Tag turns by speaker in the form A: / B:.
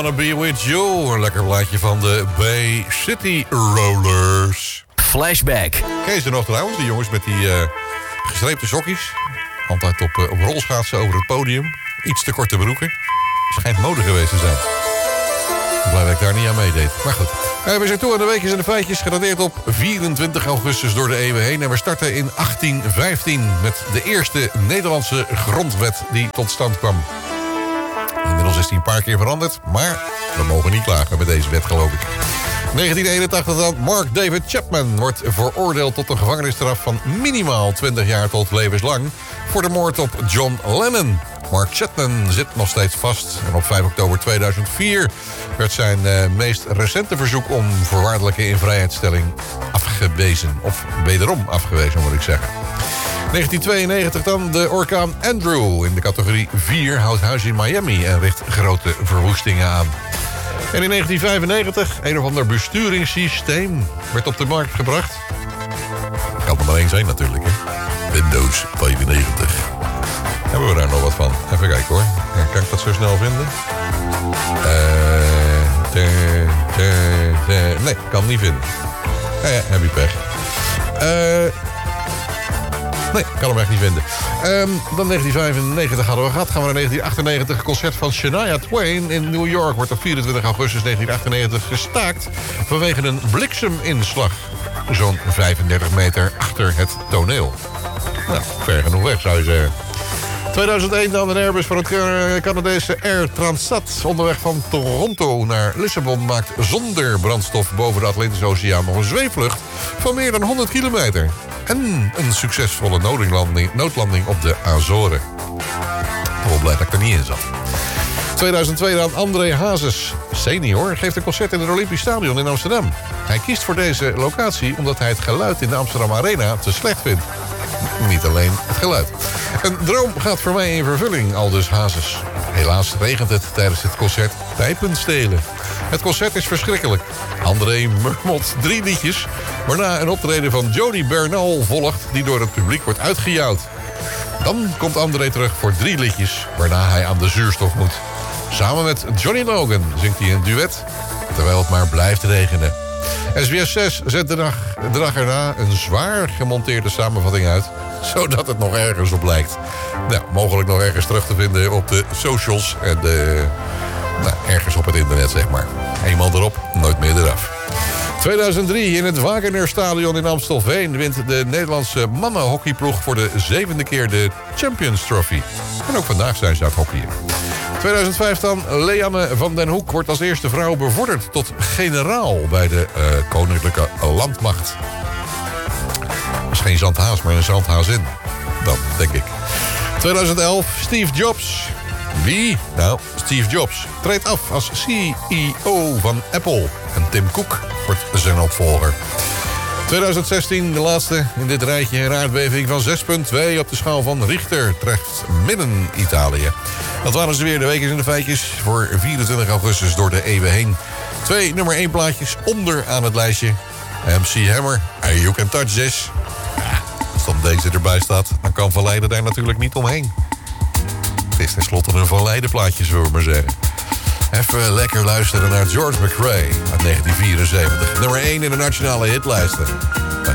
A: Wanna Be With You. Een lekker plaatje van de Bay City Rollers.
B: Flashback.
A: Ken je ze nog trouwens, die jongens met die gestreepte sokjes? Altijd op rolschaatsen over het podium. Iets te korte broeken. Schijnt mode geweest te zijn. Blij dat ik daar niet aan meedeed. Maar goed. We zijn toe aan de weekjes en de feitjes. Gedateerd op 24 augustus door de eeuwen heen. En we starten in 1815 met de eerste Nederlandse grondwet die tot stand kwam. Inmiddels is die een paar keer veranderd. Maar we mogen niet klagen met deze wet, geloof ik. 1981 dan. Mark David Chapman wordt veroordeeld tot een gevangenisstraf van minimaal 20 jaar tot levenslang voor de moord op John Lennon. Mark Chapman zit nog steeds vast. En op 5 oktober 2004 werd zijn meest recente verzoek om voorwaardelijke invrijheidstelling afgewezen. Of wederom afgewezen, moet ik zeggen. 1992 dan. De orkaan Andrew in de categorie 4 houdt huis in Miami en richt grote verwoestingen aan. En in 1995 een of ander besturingssysteem werd op de markt gebracht. Kan er maar één zijn natuurlijk, hè. Windows 95. Hebben we daar nog wat van? Even kijken hoor. Kan ik dat zo snel vinden? Nee, kan het niet vinden. Ja, heb je pech. Nee, kan hem echt niet vinden. Dan 1995 hadden we gehad. Gaan we naar 1998. Concert van Shania Twain in New York wordt op 24 augustus 1998 gestaakt vanwege een blikseminslag. Zo'n 35 meter achter het toneel. Nou, ver genoeg weg zou je zeggen. 2001 dan. Een Airbus van het Canadese Air Transat onderweg van Toronto naar Lissabon maakt zonder brandstof boven de Atlantische Oceaan nog een zweefvlucht van meer dan 100 kilometer. En een succesvolle noodlanding op de Azoren. Wel blij dat ik er niet in zat. 2002 dan. André Hazes, senior, geeft een concert in het Olympisch Stadion in Amsterdam. Hij kiest voor deze locatie omdat hij het geluid in de Amsterdam Arena te slecht vindt. Niet alleen het geluid. Een droom gaat voor mij in vervulling, aldus Hazes. Helaas regent het tijdens het concert pijpen stelen. Het concert is verschrikkelijk. André murmelt 3 liedjes, waarna een optreden van Jody Bernal volgt die door het publiek wordt uitgejouwd. Dan komt André terug voor 3 liedjes, waarna hij aan de zuurstof moet. Samen met Johnny Logan zingt hij een duet, terwijl het maar blijft regenen. SBS 6 zet de dag erna een zwaar gemonteerde samenvatting uit, zodat het nog ergens op lijkt. Nou, mogelijk nog ergens terug te vinden op de socials en ergens op het internet, zeg maar. Eenmaal erop, nooit meer eraf. 2003 in het Wagener-stadion in Amstelveen wint de Nederlandse mannenhockeyploeg voor de 7e keer de Champions Trophy. En ook vandaag zijn ze aan het hockeyen. 2005 dan. Leanne van den Hoek wordt als eerste vrouw bevorderd tot generaal bij de Koninklijke Landmacht. Dat is geen zandhaas, maar een zandhazin. Dan, denk ik. 2011, Steve Jobs. Wie? Nou, Steve Jobs treedt af als CEO van Apple. En Tim Cook wordt zijn opvolger. 2016, de laatste in dit rijtje. Een aardbeving van 6,2 op de schaal van Richter treft midden Italië. Dat waren ze weer, de weekjes en de feitjes voor 24 augustus door de eeuwen heen. 2 nummer 1 plaatjes onder aan het lijstje. MC Hammer, You Can Touch This. Ja, als dan deze erbij staat, dan kan Van Leiden daar natuurlijk niet omheen. Het is tenslotte een Van Leiden plaatje, zullen we maar zeggen. Even lekker luisteren naar George McRae uit 1974. Nummer 1 in de nationale hitlijsten.